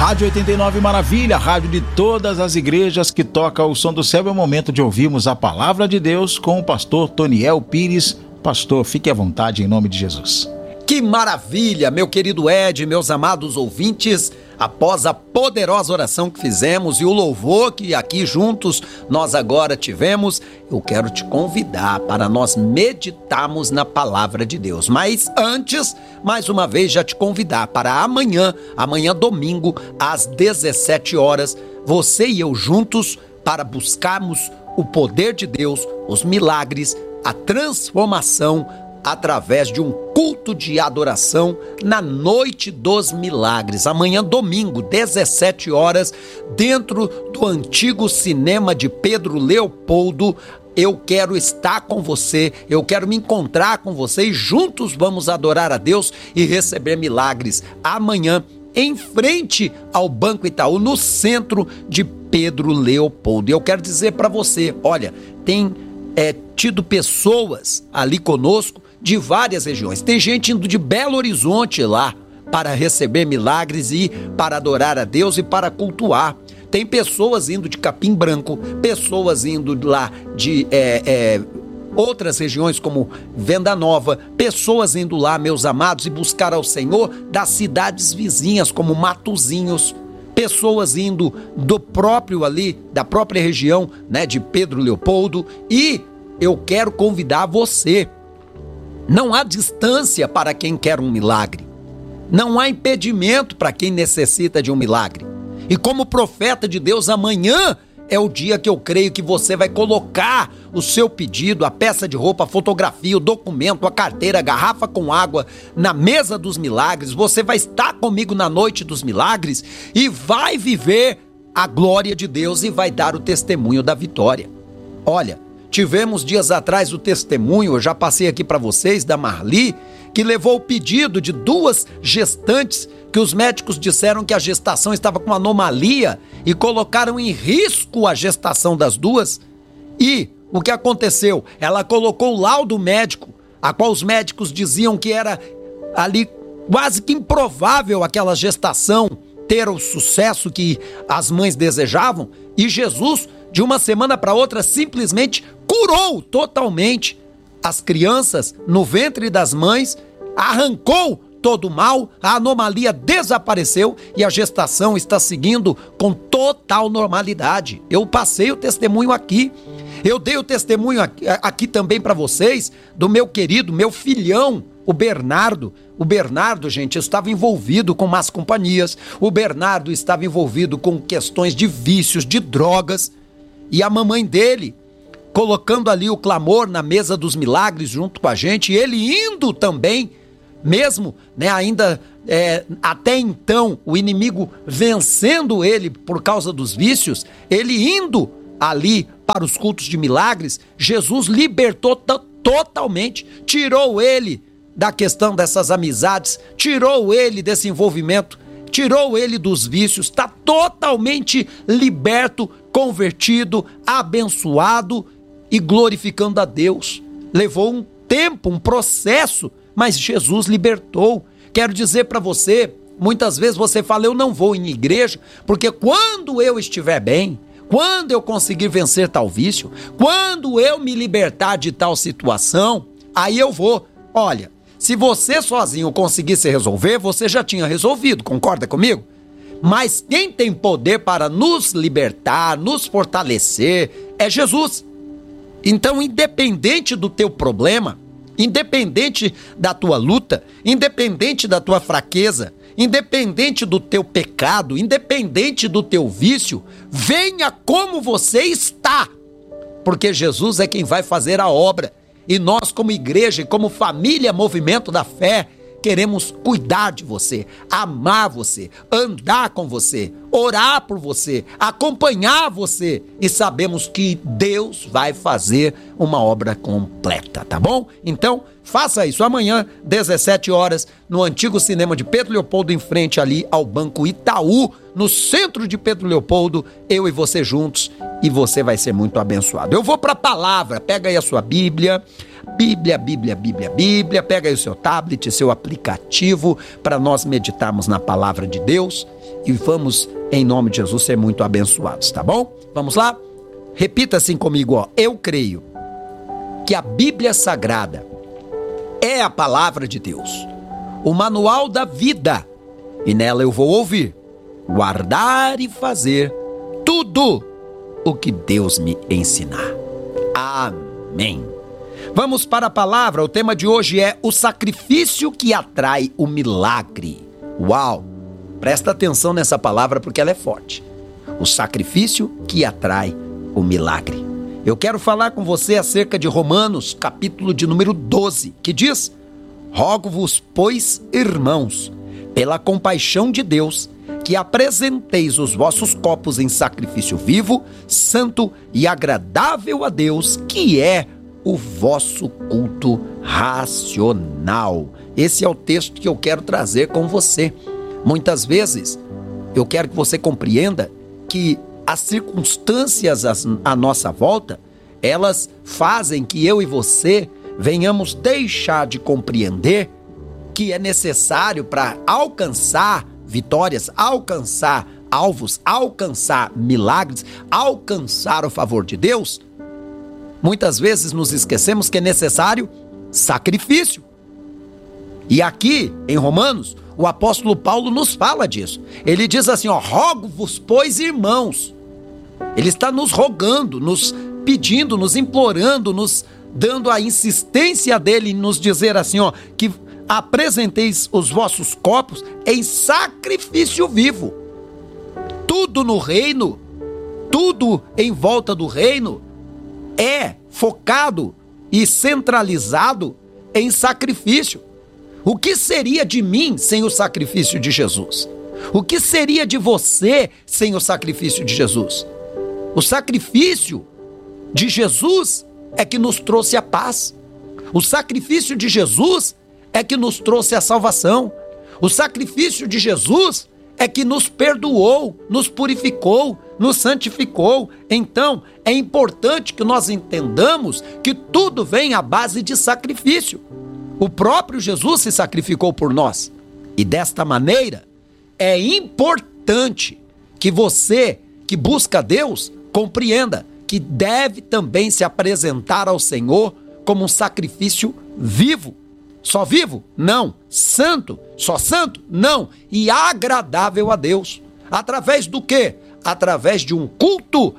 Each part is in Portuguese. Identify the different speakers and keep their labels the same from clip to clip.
Speaker 1: Rádio 89 Maravilha, rádio de todas as igrejas que toca o som do céu. É o momento de ouvirmos a palavra de Deus com o pastor Toniel Pires. Pastor, fique à vontade em nome de Jesus.
Speaker 2: Que maravilha, meu querido Ed, meus amados ouvintes. Após a poderosa oração que fizemos e o louvor que aqui juntos nós agora tivemos, eu quero te convidar para nós meditarmos na palavra de Deus. Mas antes, mais uma vez, já te convidar para amanhã domingo, às 17 horas, você e eu juntos para buscarmos o poder de Deus, os milagres, a transformação através de um culto de adoração na Noite dos Milagres. Amanhã, domingo, 17 horas, dentro do antigo cinema de Pedro Leopoldo. Eu quero estar com você, eu quero me encontrar com você e juntos vamos adorar a Deus e receber milagres. Amanhã, em frente ao Banco Itaú, no centro de Pedro Leopoldo. E eu quero dizer para você, olha, tem tido pessoas ali conosco de várias regiões. Tem gente indo de Belo Horizonte lá para receber milagres e para adorar a Deus e para cultuar. Tem pessoas indo de Capim Branco, pessoas indo lá de outras regiões como Venda Nova, pessoas indo lá, meus amados, e buscar ao Senhor das cidades vizinhas como Matozinhos, pessoas indo do próprio ali, da própria região, né, de Pedro Leopoldo. E eu quero convidar você. Não há distância para quem quer um milagre. Não há impedimento para quem necessita de um milagre. E como profeta de Deus, amanhã é o dia que eu creio que você vai colocar o seu pedido, a peça de roupa, a fotografia, o documento, a carteira, a garrafa com água na mesa dos milagres. Você vai estar comigo na Noite dos Milagres e vai viver a glória de Deus e vai dar o testemunho da vitória. Olha, tivemos dias atrás o testemunho, eu já passei aqui para vocês, da Marli, que levou o pedido de 2 gestantes que os médicos disseram que a gestação estava com anomalia e colocaram em risco a gestação das 2. E o que aconteceu? Ela colocou o laudo médico, a qual os médicos diziam que era ali quase que improvável aquela gestação ter o sucesso que as mães desejavam, e Jesus, de uma semana para outra, simplesmente curou totalmente as crianças no ventre das mães, arrancou todo o mal, a anomalia desapareceu e a gestação está seguindo com total normalidade. Eu passei o testemunho aqui. Eu dei o testemunho aqui também para vocês do meu querido, meu filhão, o Bernardo. O Bernardo, gente, estava envolvido com más companhias. O Bernardo estava envolvido com questões de vícios, de drogas. E a mamãe dele colocando ali o clamor na mesa dos milagres junto com a gente, e ele indo também, mesmo, né, ainda até então, o inimigo vencendo ele por causa dos vícios, ele indo ali para os cultos de milagres, Jesus libertou totalmente, tirou ele da questão dessas amizades, tirou ele desse envolvimento, tirou ele dos vícios, está totalmente liberto, convertido, abençoado e glorificando a Deus. Levou um tempo, um processo, mas Jesus libertou. Quero dizer para você, muitas vezes você fala, eu não vou em igreja, porque quando eu estiver bem, quando eu conseguir vencer tal vício, quando eu me libertar de tal situação, aí eu vou. Olha, se você sozinho conseguisse resolver, você já tinha resolvido, concorda comigo? Mas quem tem poder para nos libertar, nos fortalecer, é Jesus. Então, independente do teu problema, independente da tua luta, independente da tua fraqueza, independente do teu pecado, independente do teu vício, venha como você está, porque Jesus é quem vai fazer a obra. E nós, como igreja e como família Movimento da Fé, queremos cuidar de você, amar você, andar com você, orar por você, acompanhar você, e sabemos que Deus vai fazer uma obra completa, tá bom? Então, faça isso amanhã, 17 horas, no antigo cinema de Pedro Leopoldo, em frente ali ao Banco Itaú, no centro de Pedro Leopoldo, eu e você juntos, e você vai ser muito abençoado. Eu vou para a palavra, pega aí a sua Bíblia, Bíblia, Bíblia, Bíblia, Bíblia. Pega aí o seu tablet, seu aplicativo, para nós meditarmos na palavra de Deus e vamos, em nome de Jesus, ser muito abençoados, tá bom? Vamos lá? Repita assim comigo, ó. Eu creio que a Bíblia Sagrada é a palavra de Deus, o manual da vida, e nela eu vou ouvir, guardar e fazer tudo o que Deus me ensinar. Amém. Vamos para a palavra. O tema de hoje é o sacrifício que atrai o milagre. Uau! Presta atenção nessa palavra porque ela é forte. O sacrifício que atrai o milagre. Eu quero falar com você acerca de Romanos, capítulo de número 12, que diz: rogo-vos, pois, irmãos, pela compaixão de Deus, que apresenteis os vossos corpos em sacrifício vivo, santo e agradável a Deus, que é o vosso culto racional. Esse é o texto que eu quero trazer com você. Muitas vezes, eu quero que você compreenda que as circunstâncias à nossa volta, elas fazem que eu e você venhamos deixar de compreender que é necessário para alcançar vitórias, alcançar alvos, alcançar milagres, alcançar o favor de Deus. Muitas vezes nos esquecemos que é necessário sacrifício. E aqui, em Romanos, o apóstolo Paulo nos fala disso. Ele diz assim, ó, rogo-vos, pois, irmãos. Ele está nos rogando, nos pedindo, nos implorando, nos dando a insistência dele em nos dizer assim, ó, que apresenteis os vossos corpos em sacrifício vivo. Tudo no reino, tudo em volta do reino é focado e centralizado em sacrifício. O que seria de mim sem o sacrifício de Jesus? O que seria de você sem o sacrifício de Jesus? O sacrifício de Jesus é que nos trouxe a paz. O sacrifício de Jesus é que nos trouxe a salvação. O sacrifício de Jesus é que nos perdoou, nos purificou, nos santificou. Então, é importante que nós entendamos que tudo vem à base de sacrifício. O próprio Jesus se sacrificou por nós. E desta maneira, é importante que você, que busca Deus, compreenda que deve também se apresentar ao Senhor como um sacrifício vivo. Só vivo? Não. Santo? Só santo? Não. E agradável a Deus. Através do quê? Através de um culto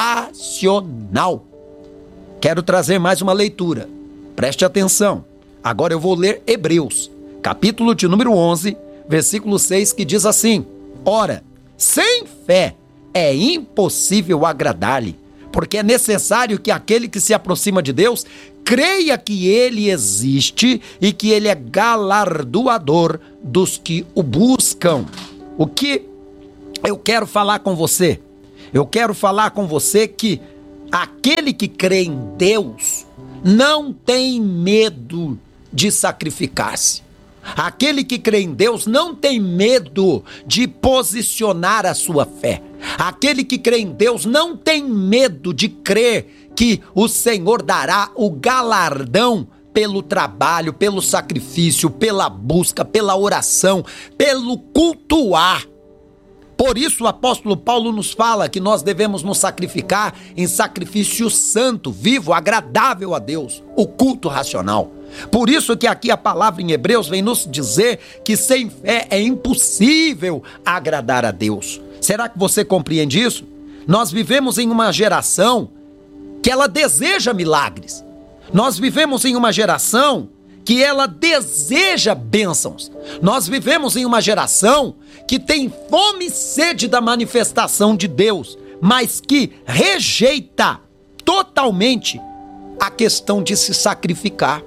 Speaker 2: racional. Quero trazer mais uma leitura. Preste atenção. Agora eu vou ler Hebreus, capítulo de número 11, versículo 6, que diz assim: ora, sem fé é impossível agradar-lhe, porque é necessário que aquele que se aproxima de Deus creia que ele existe e que ele é galardoador dos que o buscam. O que eu quero falar com você? Eu quero falar com você que aquele que crê em Deus não tem medo de sacrificar-se. Aquele que crê em Deus não tem medo de posicionar a sua fé. Aquele que crê em Deus não tem medo de crer que o Senhor dará o galardão pelo trabalho, pelo sacrifício, pela busca, pela oração, pelo cultuar. Por isso o apóstolo Paulo nos fala que nós devemos nos sacrificar em sacrifício santo, vivo, agradável a Deus, o culto racional. Por isso que aqui a palavra em Hebreus vem nos dizer que sem fé é impossível agradar a Deus. Será que você compreende isso? Nós vivemos em uma geração que ela deseja milagres. Nós vivemos em uma geração que ela deseja bênçãos. Nós vivemos em uma geração que tem fome e sede da manifestação de Deus, mas que rejeita totalmente a questão de se sacrificar.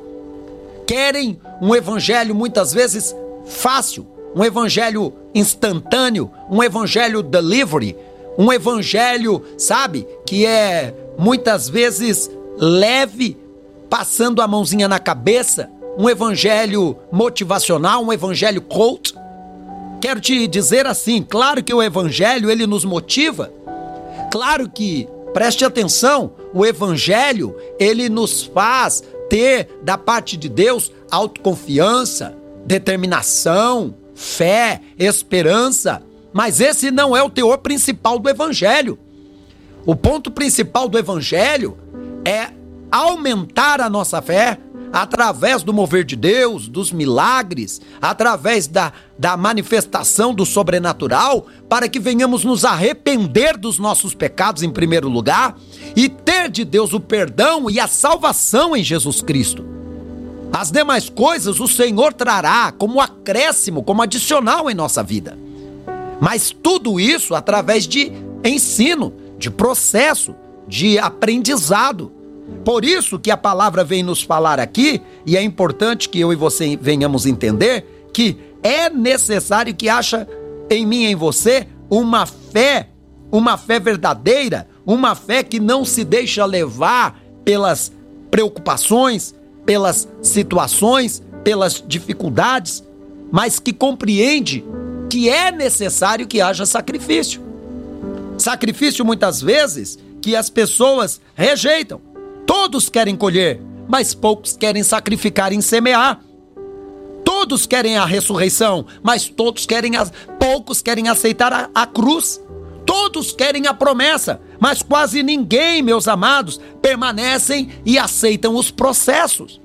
Speaker 2: Querem um evangelho muitas vezes fácil, um evangelho instantâneo, um evangelho delivery, um evangelho, sabe, que é muitas vezes leve, passando a mãozinha na cabeça, um evangelho motivacional, um evangelho coach. Quero te dizer assim, claro que o evangelho ele nos motiva, claro que, preste atenção, o evangelho ele nos faz ter da parte de Deus autoconfiança, determinação, fé, esperança, mas esse não é o teor principal do Evangelho. O ponto principal do Evangelho é aumentar a nossa fé através do mover de Deus, dos milagres, através da manifestação do sobrenatural, para que venhamos nos arrepender dos nossos pecados em primeiro lugar e ter de Deus o perdão e a salvação em Jesus Cristo. As demais coisas o Senhor trará como acréscimo, como adicional em nossa vida. Mas tudo isso através de ensino, de processo, de aprendizado. Por isso que a palavra vem nos falar aqui, e é importante que eu e você venhamos entender, que é necessário que haja em mim e em você uma fé verdadeira, uma fé que não se deixa levar pelas preocupações, pelas situações, pelas dificuldades, mas que compreende que é necessário que haja sacrifício. Sacrifício muitas vezes que as pessoas rejeitam. Todos querem colher, mas poucos querem sacrificar em semear. Todos querem a ressurreição, mas poucos querem aceitar a cruz. Todos querem a promessa, mas quase ninguém, meus amados, permanecem e aceitam os processos.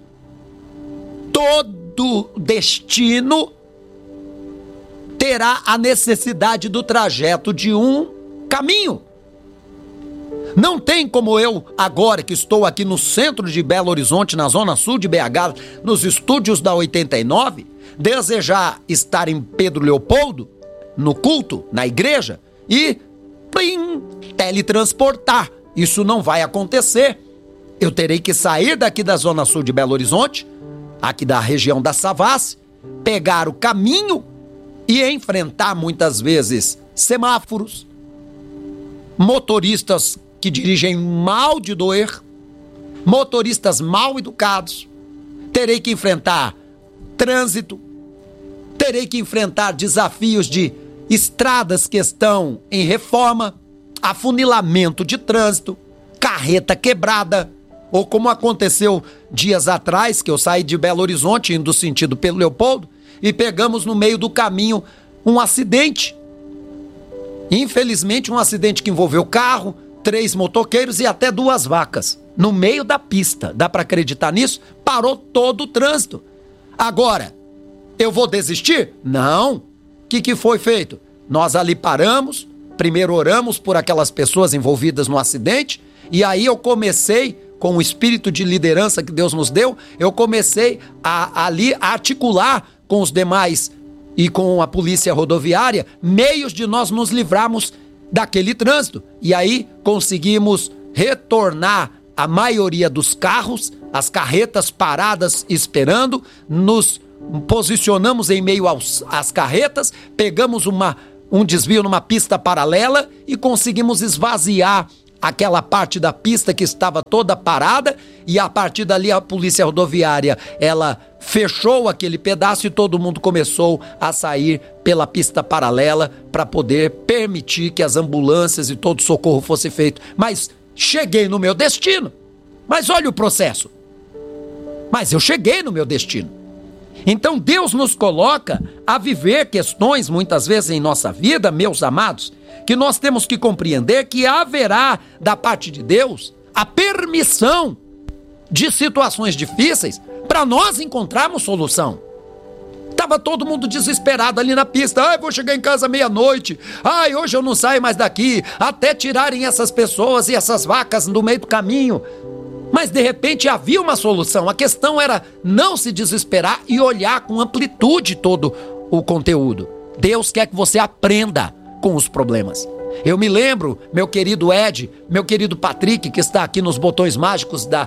Speaker 2: Todo destino terá a necessidade do trajeto de um caminho. Não tem como eu, agora que estou aqui no centro de Belo Horizonte, na zona sul de BH, nos estúdios da 89, desejar estar em Pedro Leopoldo, no culto, na igreja, e teletransportar. Isso não vai acontecer. Eu terei que sair daqui da zona sul de Belo Horizonte, aqui da região da Savassi, pegar o caminho e enfrentar muitas vezes semáforos, motoristas que dirigem mal de doer, motoristas mal educados. Terei que enfrentar trânsito, terei que enfrentar desafios de estradas que estão em reforma, afunilamento de trânsito, carreta quebrada, ou como aconteceu dias atrás, que eu saí de Belo Horizonte indo sentido Pedro Leopoldo e pegamos no meio do caminho um acidente. Infelizmente, um acidente que envolveu carro, 3 motoqueiros e até 2 vacas. No meio da pista. Dá para acreditar nisso? Parou todo o trânsito. Agora, eu vou desistir? Não. O que foi feito? Nós ali paramos, primeiro oramos por aquelas pessoas envolvidas no acidente, e aí eu comecei, com o espírito de liderança que Deus nos deu, eu comecei a articular com os demais e com a polícia rodoviária, meios de nós nos livrarmos daquele trânsito. E aí conseguimos retornar a maioria dos carros, as carretas paradas esperando, nos posicionamos em meio às carretas, pegamos um desvio numa pista paralela e conseguimos esvaziar aquela parte da pista que estava toda parada, e a partir dali a polícia rodoviária, ela fechou aquele pedaço e todo mundo começou a sair pela pista paralela para poder permitir que as ambulâncias e todo o socorro fosse feito. Mas cheguei no meu destino. Mas olha o processo. Mas eu cheguei no meu destino. Então Deus nos coloca a viver questões muitas vezes em nossa vida, meus amados, que nós temos que compreender que haverá da parte de Deus a permissão de situações difíceis para nós encontrarmos solução. Estava todo mundo desesperado ali na pista. Vou chegar em casa meia-noite. Hoje eu não saio mais daqui. Até tirarem essas pessoas e essas vacas no meio do caminho. Mas de repente havia uma solução. A questão era não se desesperar e olhar com amplitude todo o conteúdo. Deus quer que você aprenda com os problemas. Eu me lembro, meu querido Ed, meu querido Patrick, que está aqui nos Botões Mágicos da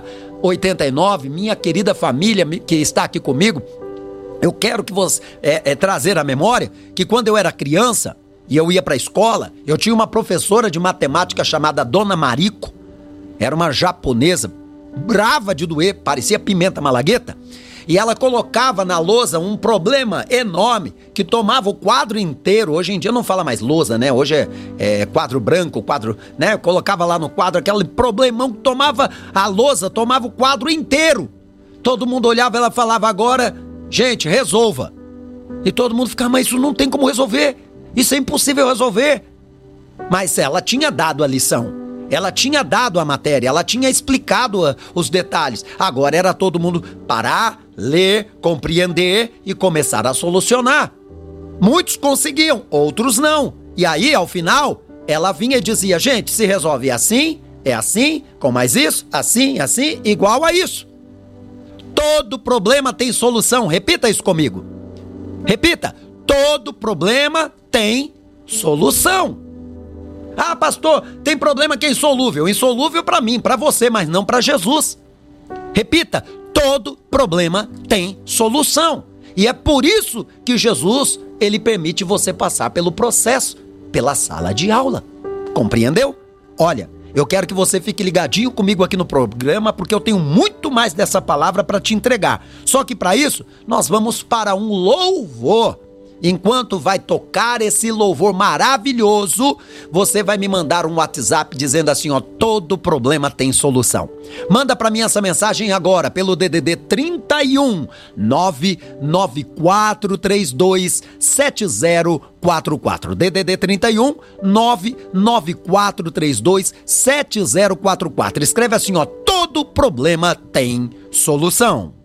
Speaker 2: 89, minha querida família que está aqui comigo, eu quero que você trazer à memória que quando eu era criança e eu ia para a escola, eu tinha uma professora de matemática chamada Dona Mariko. Era uma japonesa, brava de doer, parecia pimenta malagueta. E ela colocava na lousa um problema enorme que tomava o quadro inteiro. Hoje em dia não fala mais lousa, né? Hoje é quadro branco, quadro, né? Colocava lá no quadro aquele problemão que tomava a lousa, tomava o quadro inteiro. Todo mundo olhava, ela falava: agora, gente, resolva. E todo mundo ficava: mas isso não tem como resolver, isso é impossível resolver. Mas ela tinha dado a lição, ela tinha dado a matéria, ela tinha explicado os detalhes. Agora era todo mundo parar, ler, compreender e começar a solucionar. Muitos conseguiam, outros não. E aí, ao final, ela vinha e dizia: gente, se resolve assim, é assim, com mais isso, assim, assim, igual a isso. Todo problema tem solução. Repita isso comigo. Repita: todo problema tem solução. Ah, pastor, tem problema que é insolúvel. Insolúvel para mim, para você, mas não para Jesus. Repita: todo problema tem solução. E é por isso que Jesus, ele permite você passar pelo processo, pela sala de aula. Compreendeu? Olha, eu quero que você fique ligadinho comigo aqui no programa, porque eu tenho muito mais dessa palavra para te entregar. Só que para isso, nós vamos para um louvor. Enquanto vai tocar esse louvor maravilhoso, você vai me mandar um WhatsApp dizendo assim, ó: todo problema tem solução. Manda para mim essa mensagem agora pelo DDD 31 99432 7044. DDD 31 99432 7044. Escreve assim, ó: todo problema tem solução.